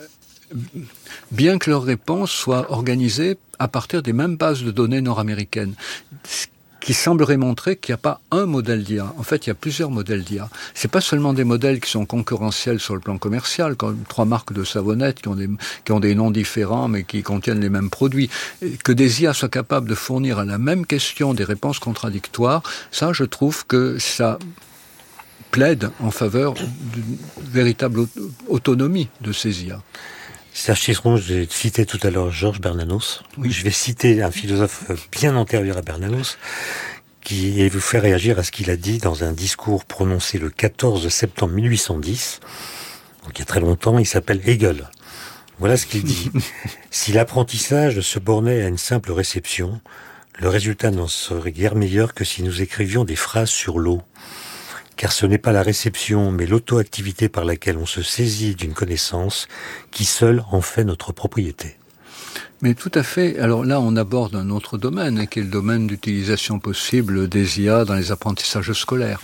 leurs réponses soient organisées à partir des mêmes bases de données nord-américaines, qui semblerait montrer qu'il n'y a pas un modèle d'IA. En fait, il y a plusieurs modèles d'IA. C'est pas seulement des modèles qui sont concurrentiels sur le plan commercial, comme 3 marques de savonnettes qui ont des noms différents, mais qui contiennent les mêmes produits. Que des IA soient capables de fournir à la même question des réponses contradictoires, ça, je trouve que ça plaide en faveur d'une véritable autonomie de ces IA. Serge Cicéron, j'ai cité tout à l'heure Georges Bernanos. Oui. Je vais citer un philosophe bien antérieur à Bernanos qui vous fait réagir à ce qu'il a dit dans un discours prononcé le 14 septembre 1810. Donc il y a très longtemps, il s'appelle Hegel. Voilà ce qu'il dit. Si l'apprentissage se bornait à une simple réception, le résultat n'en serait guère meilleur que si nous écrivions des phrases sur l'eau. Car ce n'est pas la réception, mais l'auto-activité par laquelle on se saisit d'une connaissance qui seule en fait notre propriété. Mais tout à fait. Alors là, on aborde un autre domaine, qui est le domaine d'utilisation possible des IA dans les apprentissages scolaires.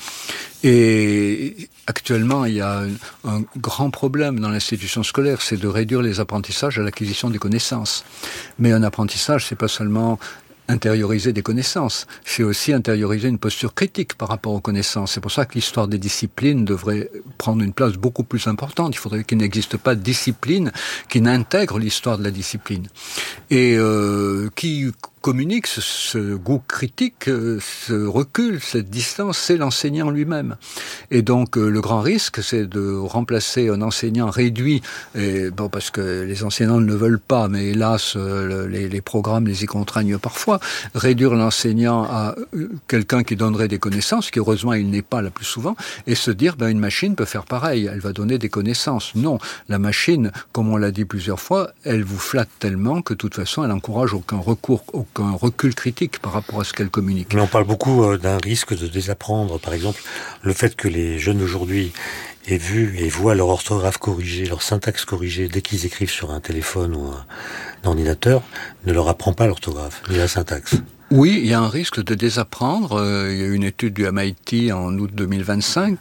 Et actuellement, il y a un grand problème dans l'institution scolaire, c'est de réduire les apprentissages à l'acquisition des connaissances. Mais un apprentissage, c'est pas seulement intérioriser des connaissances, c'est aussi intérioriser une posture critique par rapport aux connaissances. C'est pour ça que l'histoire des disciplines devrait prendre une place beaucoup plus importante. Il faudrait qu'il n'existe pas de discipline qui n'intègre l'histoire de la discipline. Et qui communique ce goût critique, ce recul, cette distance, c'est l'enseignant lui-même. Et donc le grand risque, c'est de remplacer un enseignant réduit, et, bon, parce que les enseignants ne le veulent pas, mais hélas, les programmes les y contraignent parfois, réduire l'enseignant à quelqu'un qui donnerait des connaissances, qui heureusement il n'est pas la plus souvent, et se dire, une machine peut faire pareil, elle va donner des connaissances. Non, la machine, comme on l'a dit plusieurs fois, elle vous flatte tellement que de toute façon, elle n'encourage aucun recours au aucun recul critique par rapport à ce qu'elle communique. Mais on parle beaucoup d'un risque de désapprendre. Par exemple, le fait que les jeunes d'aujourd'hui aient vu et voient leur orthographe corrigée, leur syntaxe corrigée dès qu'ils écrivent sur un téléphone ou un ordinateur, ne leur apprend pas l'orthographe, ni la syntaxe. Oui, il y a un risque de désapprendre. Il y a une étude du MIT en août 2025,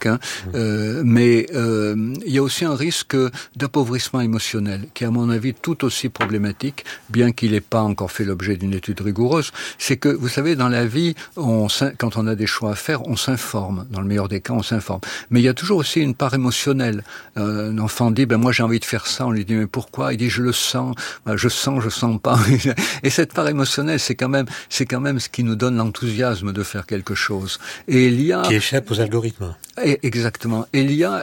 mais il y a aussi un risque d'appauvrissement émotionnel, qui est à mon avis tout aussi problématique, bien qu'il n'ait pas encore fait l'objet d'une étude rigoureuse. C'est que, vous savez, dans la vie, quand on a des choix à faire, on s'informe. Dans le meilleur des cas, on s'informe. Mais il y a toujours aussi une part émotionnelle. Un enfant dit, moi j'ai envie de faire ça. On lui dit, mais pourquoi? Il dit, je le sens. Je sens pas. Et cette part émotionnelle, c'est quand même ce qui nous donne l'enthousiasme de faire quelque chose. Et l'IA... Qui échappe aux algorithmes. Exactement. Et l'IA,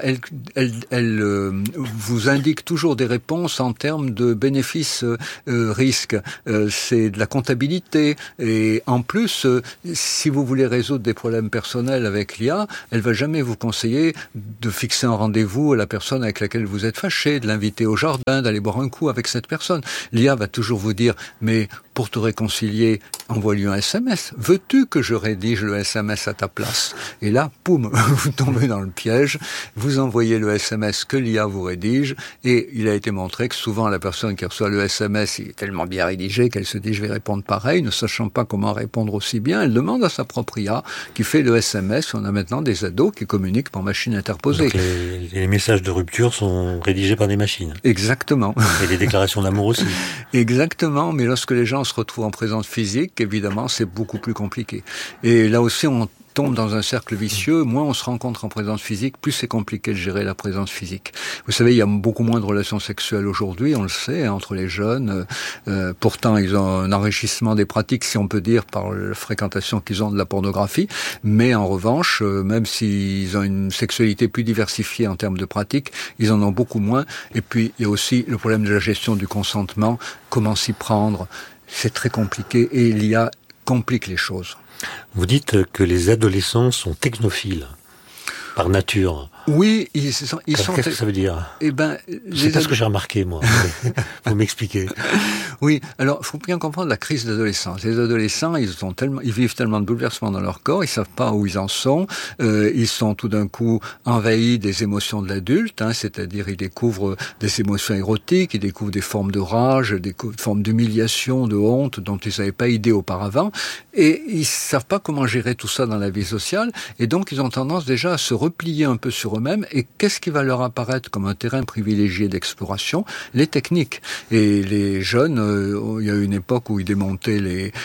elle vous indique toujours des réponses en termes de bénéfices-risques. C'est de la comptabilité. Et en plus, si vous voulez résoudre des problèmes personnels avec l'IA, elle va jamais vous conseiller de fixer un rendez-vous à la personne avec laquelle vous êtes fâché, de l'inviter au jardin, d'aller boire un coup avec cette personne. L'IA va toujours vous dire, mais pour te réconcilier, envoie-lui un SMS. Veux-tu que je rédige le SMS à ta place? Et là, poum, vous tombez dans le piège, vous envoyez le SMS que l'IA vous rédige, et il a été montré que souvent la personne qui reçoit le SMS, il est tellement bien rédigé qu'elle se dit je vais répondre pareil, ne sachant pas comment répondre aussi bien, elle demande à sa propre IA qui fait le SMS. On a maintenant des ados qui communiquent par machine interposée. Donc les messages de rupture sont rédigés par des machines. Exactement. Et les déclarations d'amour aussi. Exactement, mais lorsque les gens se retrouvent en présence physique, évidemment, c'est beaucoup plus compliqué. Et là aussi, on tombe dans un cercle vicieux. Moins on se rencontre en présence physique, plus c'est compliqué de gérer la présence physique. Vous savez, il y a beaucoup moins de relations sexuelles aujourd'hui, on le sait, entre les jeunes. Pourtant, ils ont un enrichissement des pratiques, si on peut dire, par la fréquentation qu'ils ont de la pornographie. Mais en revanche, même s'ils ont une sexualité plus diversifiée en termes de pratiques, ils en ont beaucoup moins. Et puis, il y a aussi le problème de la gestion du consentement. Comment s'y prendre? C'est très compliqué et l'IA complique les choses. Vous dites que les adolescents sont technophiles, par nature. Oui, ils sont... Qu'est-ce que ça veut dire? C'est pas ce que j'ai remarqué, moi. Vous m'expliquez. Oui, alors, il faut bien comprendre la crise d'adolescence. Les adolescents, ils vivent tellement de bouleversements dans leur corps, ils savent pas où ils en sont, ils sont tout d'un coup envahis des émotions de l'adulte, c'est-à-dire ils découvrent des émotions érotiques, ils découvrent des formes de rage, des formes d'humiliation, de honte dont ils n'avaient pas idée auparavant, et ils savent pas comment gérer tout ça dans la vie sociale, et donc ils ont tendance déjà à se replier un peu sur eux-mêmes, et qu'est-ce qui va leur apparaître comme un terrain privilégié d'exploration? Les techniques. Et les jeunes, il y a eu une époque où ils démontaient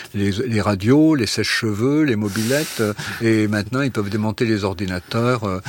les radios, les sèche-cheveux, les mobylettes, et maintenant ils peuvent démonter les ordinateurs,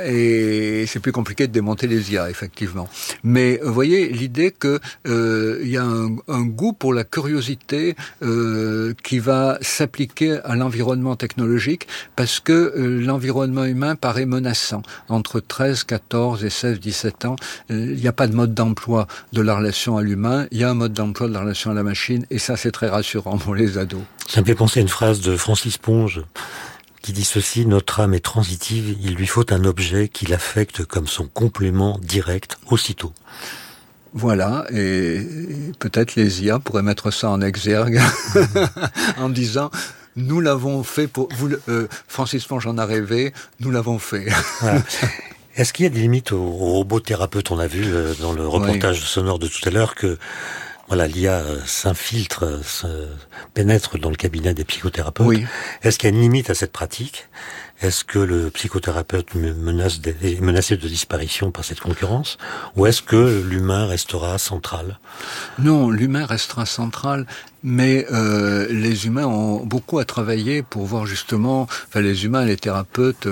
et c'est plus compliqué de démonter les IA, effectivement. Mais vous voyez, l'idée que il y a un goût pour la curiosité qui va s'appliquer à l'environnement technologique, parce que l'environnement humain paraît menaçant. Entre 13, 14 et 16, 17 ans, il n'y a pas de mode d'emploi de la relation à l'humain, il y a un mode d'emploi de la relation à la machine, et ça c'est très rassurant pour les ados. Ça me fait penser à une phrase de Francis Ponge qui dit ceci: notre âme est transitive, il lui faut un objet qui l'affecte comme son complément direct aussitôt. Voilà, et peut-être les IA pourraient mettre ça en exergue en disant... Nous l'avons fait pour vous. Francis Ponge en a rêvé. Nous l'avons fait. Voilà. Est-ce qu'il y a des limites aux robots thérapeutes? On a vu dans le reportage sonore de tout à l'heure que l'IA s'infiltre, pénètre dans le cabinet des psychothérapeutes. Oui. Est-ce qu'il y a une limite à cette pratique? Est-ce que le psychothérapeute est menacé de disparition par cette concurrence? Ou est-ce que l'humain restera central? Non, l'humain restera central. Mais les humains ont beaucoup à travailler pour voir justement, les humains, les thérapeutes,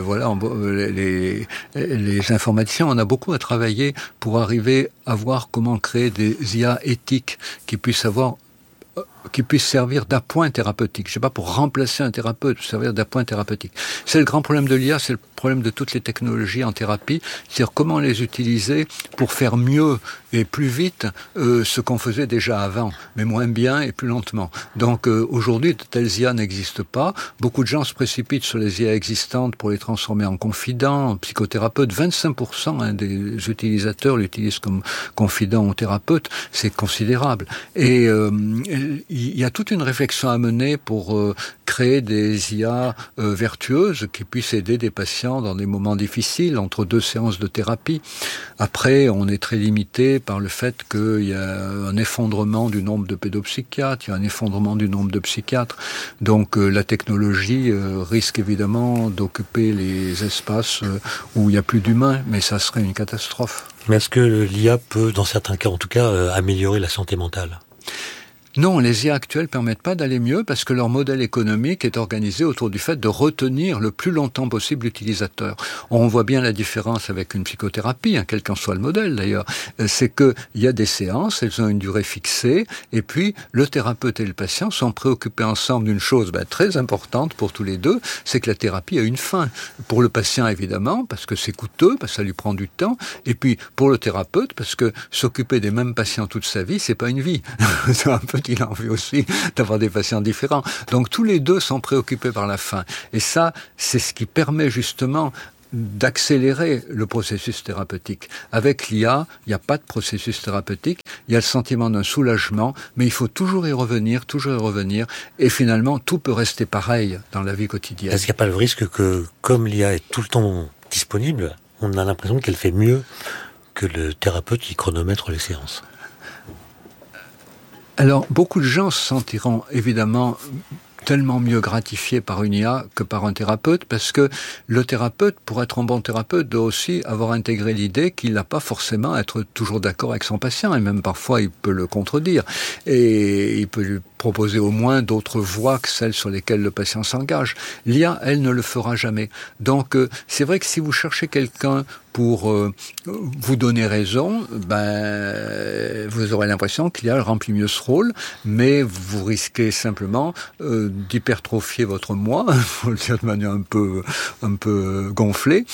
les informaticiens, on a beaucoup à travailler pour arriver à voir comment créer des IA éthiques qui puissent servir d'appoint thérapeutique. Je sais pas, pour remplacer un thérapeute, servir d'appoint thérapeutique. C'est le grand problème de l'IA, c'est le problème de toutes les technologies en thérapie, c'est-à-dire comment les utiliser pour faire mieux et plus vite ce qu'on faisait déjà avant, mais moins bien et plus lentement. Donc aujourd'hui, de telles IA n'existent pas. Beaucoup de gens se précipitent sur les IA existantes pour les transformer en confidents, en psychothérapeutes. 25% des utilisateurs l'utilisent comme confident ou thérapeute. C'est considérable. Et il y a toute une réflexion à mener pour créer des IA vertueuses qui puissent aider des patients dans des moments difficiles entre 2 séances de thérapie. Après, on est très limité par le fait qu'il y a un effondrement du nombre de pédopsychiatres, il y a un effondrement du nombre de psychiatres. Donc la technologie risque évidemment d'occuper les espaces où il n'y a plus d'humains, mais ça serait une catastrophe. Mais est-ce que l'IA peut, dans certains cas en tout cas, améliorer la santé mentale ? Non, les IA actuelles permettent pas d'aller mieux parce que leur modèle économique est organisé autour du fait de retenir le plus longtemps possible l'utilisateur. On voit bien la différence avec une psychothérapie, quel qu'en soit le modèle d'ailleurs. C'est que il y a des séances, elles ont une durée fixée, et puis le thérapeute et le patient sont préoccupés ensemble d'une chose très importante pour tous les deux, c'est que la thérapie a une fin. Pour le patient évidemment, parce que c'est coûteux, parce que ça lui prend du temps, et puis pour le thérapeute, parce que s'occuper des mêmes patients toute sa vie, c'est pas une vie. C'est un peu il a envie aussi d'avoir des patients différents. Donc tous les deux sont préoccupés par la fin. Et ça, c'est ce qui permet justement d'accélérer le processus thérapeutique. Avec l'IA, il n'y a pas de processus thérapeutique, il y a le sentiment d'un soulagement, mais il faut toujours y revenir, et finalement, tout peut rester pareil dans la vie quotidienne. Est-ce qu'il n'y a pas le risque que, comme l'IA est tout le temps disponible, on a l'impression qu'elle fait mieux que le thérapeute qui chronomètre les séances ? Alors, beaucoup de gens se sentiront évidemment tellement mieux gratifiés par une IA que par un thérapeute, parce que le thérapeute, pour être un bon thérapeute, doit aussi avoir intégré l'idée qu'il n'a pas forcément à être toujours d'accord avec son patient, et même parfois il peut le contredire, et il peut lui proposer au moins d'autres voies que celles sur lesquelles le patient s'engage. L'IA, elle, ne le fera jamais. Donc, c'est vrai que si vous cherchez quelqu'un pour vous donner raison, vous aurez l'impression que l'IA remplit mieux ce rôle, mais vous risquez simplement d'hypertrophier votre moi, faut le dire de manière un peu gonflée,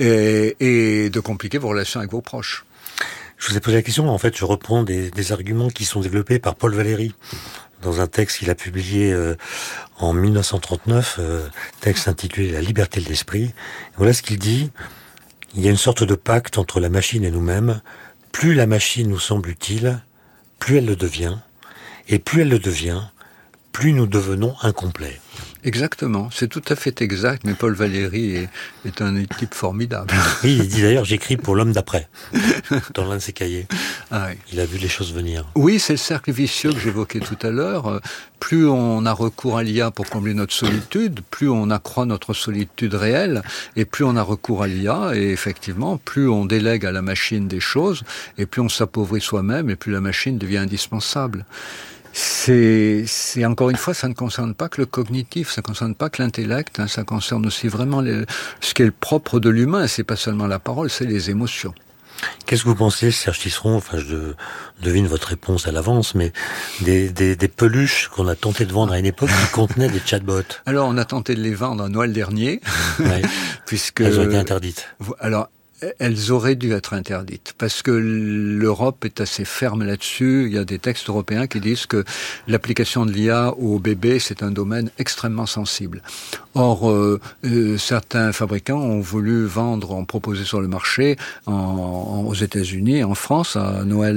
et de compliquer vos relations avec vos proches. Je vous ai posé la question, en fait, je reprends des arguments qui sont développés par Paul Valéry dans un texte qu'il a publié en 1939, texte intitulé « La liberté de l'esprit ». Voilà ce qu'il dit. Il y a une sorte de pacte entre la machine et nous-mêmes. Plus la machine nous semble utile, plus elle le devient. Et plus elle le devient, plus nous devenons incomplets. Exactement, c'est tout à fait exact, mais Paul Valéry est un type formidable. Oui, il dit d'ailleurs, j'écris pour l'homme d'après, dans l'un de ses cahiers. Ah oui. Il a vu les choses venir. Oui, c'est le cercle vicieux que j'évoquais tout à l'heure. Plus on a recours à l'IA pour combler notre solitude, plus on accroît notre solitude réelle, et plus on a recours à l'IA, et effectivement, plus on délègue à la machine des choses, et plus on s'appauvrit soi-même, et plus la machine devient indispensable. C'est encore une fois, ça ne concerne pas que le cognitif, ça ne concerne pas que l'intellect, ça concerne aussi vraiment ce qui est le propre de l'humain, c'est pas seulement la parole, c'est les émotions. Qu'est-ce que vous pensez, Serge Tisseron, enfin je devine votre réponse à l'avance, mais des peluches qu'on a tenté de vendre à une époque qui contenaient des chatbots? Alors on a tenté de les vendre à Noël dernier, ouais. puisque... Elles ont été interdites. Alors, elles auraient dû être interdites, parce que l'Europe est assez ferme là-dessus. Il y a des textes européens qui disent que l'application de l'IA aux bébés, c'est un domaine extrêmement sensible. Or, certains fabricants ont voulu proposer sur le marché aux États-Unis et en France, à Noël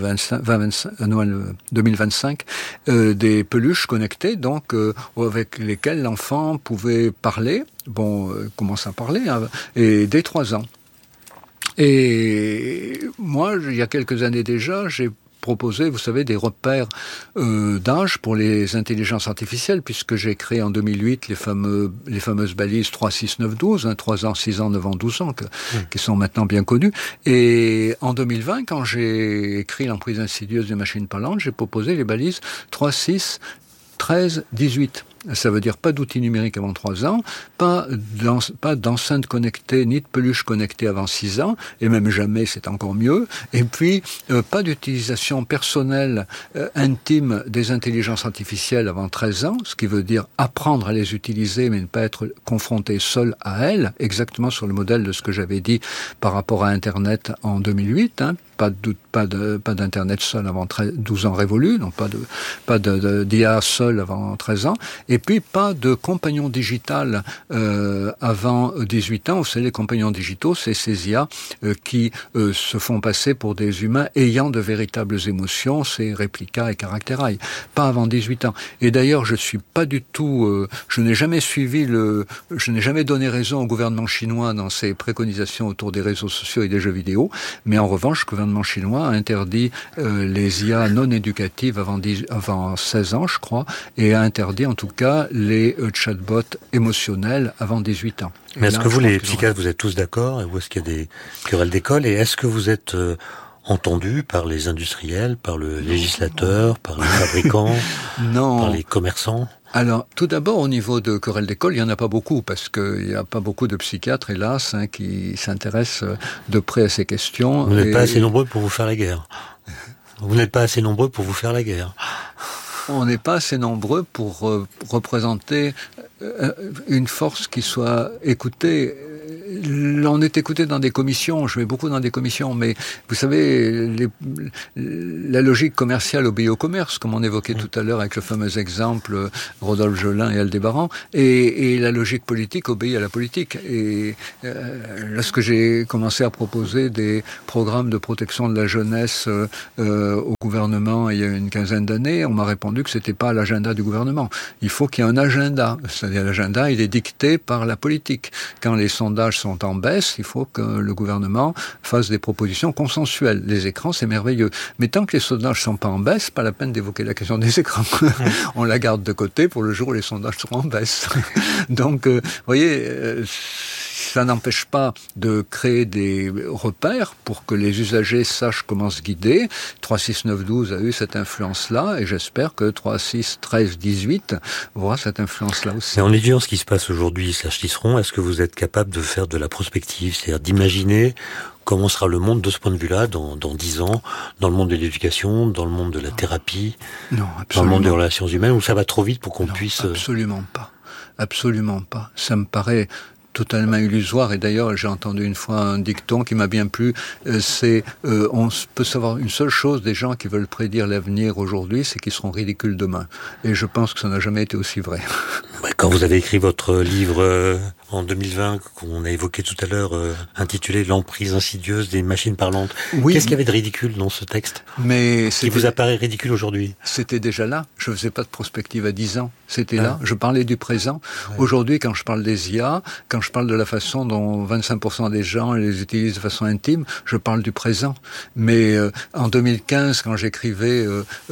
2025, des peluches connectées, donc avec lesquelles l'enfant pouvait parler. Bon, commence à parler, et dès 3 ans. Et moi, il y a quelques années déjà, j'ai proposé, vous savez, des repères d'âge pour les intelligences artificielles, puisque j'ai créé en 2008 les fameuses balises 3, 6, 9, 12, 3 ans, 6 ans, 9 ans, 12 ans, qui sont maintenant bien connues. Et en 2020, quand j'ai écrit L'emprise insidieuse des machines parlantes, j'ai proposé les balises 3, 6, 13, 18. Ça veut dire pas d'outils numériques avant 3 ans, pas d'enceinte connectée, ni de peluche connectée avant 6 ans, et même jamais, c'est encore mieux. Et puis, pas d'utilisation personnelle, intime des intelligences artificielles avant 13 ans, ce qui veut dire apprendre à les utiliser, mais ne pas être confronté seul à elles, exactement sur le modèle de ce que j'avais dit par rapport à Internet en 2008, pas d'internet seul avant 12 ans révolus, donc pas d'IA seul avant 13 ans, et puis pas de compagnon digital avant 18 ans. Vous savez, les compagnons digitaux, c'est ces IA qui se font passer pour des humains ayant de véritables émotions, c'est Replica et Characteri, pas avant 18 ans. Et d'ailleurs, je suis pas du tout, je n'ai jamais donné raison au gouvernement chinois dans ses préconisations autour des réseaux sociaux et des jeux vidéo, mais en revanche, le gouvernement chinois a interdit les IA non éducatives avant 16 ans, je crois, et a interdit en tout cas les chatbots émotionnels avant 18 ans. Mais est-ce que vous, les psychiatres, vous êtes tous d'accord, ou est-ce qu'il y a des querelles d'école, et est-ce que vous êtes entendus par les industriels, par le législateur, par les fabricants, par les commerçants? Alors, tout d'abord, au niveau de querelles d'école, il n'y en a pas beaucoup, parce qu'il n'y a pas beaucoup de psychiatres, hélas, qui s'intéressent de près à ces questions. Vous n'êtes pas assez nombreux pour vous faire la guerre. Vous n'êtes pas assez nombreux pour vous faire la guerre. On n'est pas assez nombreux pour représenter une force qui soit écoutée. On est écouté dans des commissions, je vais beaucoup dans des commissions, mais vous savez, la logique commerciale obéit au commerce, comme on évoquait tout à l'heure avec le fameux exemple Rodolphe Jolin et Aldébaran, et la logique politique obéit à la politique. Et lorsque j'ai commencé à proposer des programmes de protection de la jeunesse au gouvernement il y a une quinzaine d'années, on m'a répondu que c'était pas l'agenda du gouvernement. Il faut qu'il y ait un agenda, c'est-à-dire l'agenda, il est dicté par la politique. Quand les sondages sont en baisse, il faut que le gouvernement fasse des propositions consensuelles. Les écrans, c'est merveilleux. Mais tant que les sondages sont pas en baisse, pas la peine d'évoquer la question des écrans. On la garde de côté pour le jour où les sondages seront en baisse. Donc, vous voyez, ça n'empêche pas de créer des repères pour que les usagers sachent comment se guider. 36912 a eu cette influence-là, et j'espère que 361318 aura cette influence-là aussi. Et en étudiant ce qui se passe aujourd'hui, Serge Tisseron, est-ce que vous êtes capable de faire de la prospective, c'est-à-dire d'imaginer comment sera le monde de ce point de vue-là dans 10 ans, dans le monde de l'éducation, dans le monde de la thérapie, dans le monde des relations humaines, où ça va trop vite pour qu'on puisse... Absolument pas. Absolument pas. Ça me paraît totalement illusoire, et d'ailleurs j'ai entendu une fois un dicton qui m'a bien plu, c'est on peut savoir une seule chose des gens qui veulent prédire l'avenir aujourd'hui, c'est qu'ils seront ridicules demain, et je pense que ça n'a jamais été aussi vrai. Quand vous avez écrit votre livre en 2020, qu'on a évoqué tout à l'heure, intitulé « L'emprise insidieuse des machines parlantes », oui, qu'est-ce qu'il y avait de ridicule dans ce texte qui vous apparaît ridicule aujourd'hui? C'était déjà là, je faisais pas de prospective à 10 ans, c'était là, je parlais du présent. Aujourd'hui, quand je parle des IA, quand je parle de la façon dont 25% des gens les utilisent de façon intime, je parle du présent. Mais en 2015, quand j'écrivais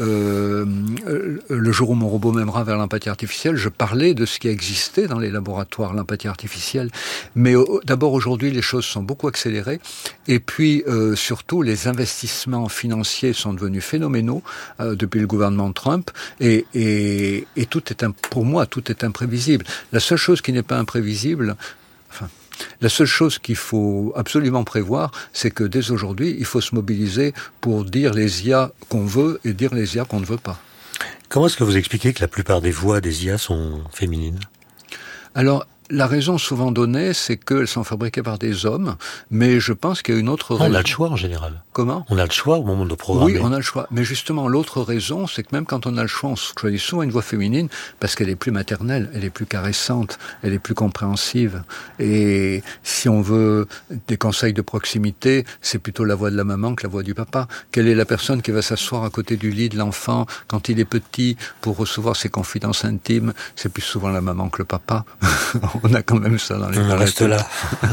Le jour où mon robot m'aimera vers l'empathie artificielle, je parlais de ce qui existait dans les laboratoires, l'empathie artificielle. Mais d'abord, aujourd'hui, les choses sont beaucoup accélérées. Et puis, surtout, les investissements financiers sont devenus phénoménaux depuis le gouvernement de Trump. Et tout est, pour moi, tout est imprévisible. La seule chose qui n'est pas imprévisible, la seule chose qu'il faut absolument prévoir, c'est que dès aujourd'hui, il faut se mobiliser pour dire les IA qu'on veut et dire les IA qu'on ne veut pas. Comment est-ce que vous expliquez que la plupart des voix des IA sont féminines ? Alors, la raison souvent donnée, c'est qu'elles sont fabriquées par des hommes, mais je pense qu'il y a une autre raison. On a le choix en général. Comment ? On a le choix au moment de programmer. Oui, on a le choix. Mais justement, l'autre raison, c'est que même quand on a le choix, on choisit souvent une voix féminine parce qu'elle est plus maternelle, elle est plus caressante, elle est plus compréhensive. Et si on veut des conseils de proximité, c'est plutôt la voix de la maman que la voix du papa. Quelle est la personne qui va s'asseoir à côté du lit de l'enfant quand il est petit pour recevoir ses confidences intimes ? C'est plus souvent la maman que le papa. On a quand même ça dans les... On reste là.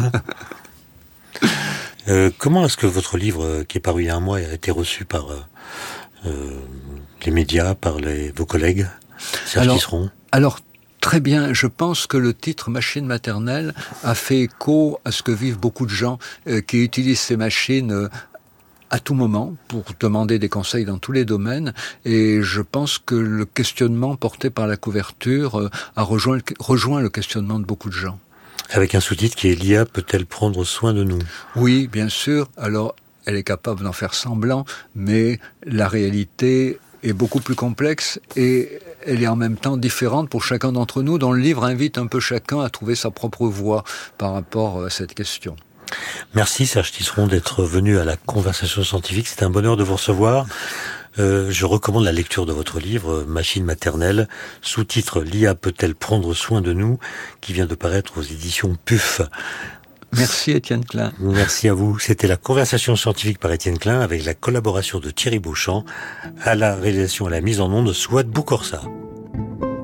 Comment est-ce que votre livre, qui est paru il y a un mois, a été reçu par les médias, par vos collègues, Serge Tisseron ? Alors, très bien. Je pense que le titre « Machine maternelle » a fait écho à ce que vivent beaucoup de gens qui utilisent ces machines à tout moment pour demander des conseils dans tous les domaines, et je pense que le questionnement porté par la couverture a rejoint le questionnement de beaucoup de gens. Avec un sous-titre qui est « L'IA peut-elle prendre soin de nous ?» Oui, bien sûr. Alors, elle est capable d'en faire semblant, mais la réalité est beaucoup plus complexe et elle est en même temps différente pour chacun d'entre nous, dont le livre invite un peu chacun à trouver sa propre voie par rapport à cette question. Merci Serge Tisseron d'être venu à la Conversation scientifique. C'est un bonheur de vous recevoir. Je recommande la lecture de votre livre, Machine maternelle, sous-titre « L'IA peut-elle prendre soin de nous ?», qui vient de paraître aux éditions PUF. Merci Étienne Klein. Merci à vous. C'était la Conversation scientifique par Étienne Klein avec la collaboration de Thierry Beauchamp, à la réalisation et à la mise en onde Souad Boukorsa.